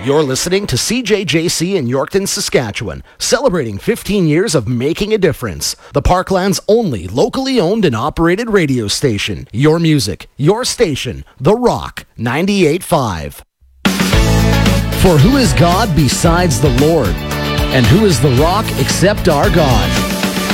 You're listening to CJJC in Yorkton, Saskatchewan, celebrating 15 years of making a difference. The Parkland's only locally owned and operated radio station. Your music, your station, The Rock 98.5. For who is God besides the Lord? And who is the rock except our God?